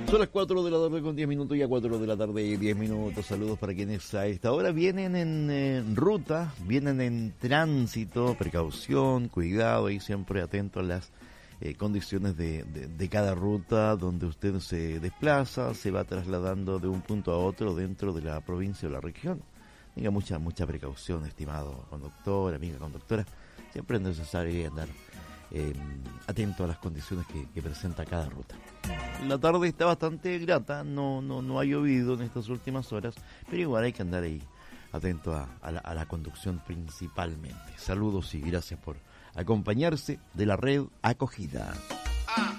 Son las 4 de la tarde con 10 minutos, ya 4 de la tarde y 10 minutos. Saludos para quienes a esta hora vienen en ruta, vienen en tránsito, precaución, cuidado y siempre atento a las condiciones de cada ruta donde usted se desplaza, se va trasladando de un punto a otro dentro de la provincia o la región. Tenga mucha precaución, estimado conductor, amiga conductora. Siempre es necesario andar atento a las condiciones que presenta cada ruta. La tarde está bastante grata, no ha llovido en estas últimas horas, pero igual hay que andar ahí atento a la conducción principalmente. Saludos y gracias por acompañarse de la red Acogida.